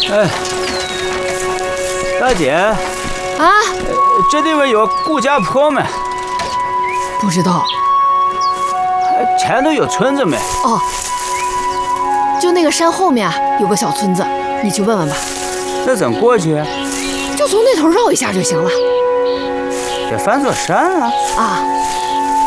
哎，大姐啊， 这地方有顾家坡没？ 不知道。 前头有村子没？ 哦，就那个山后面有个小村子，你去问问吧。 那怎么过去？ 就从那头绕一下就行了。 得翻座山啊！ 啊。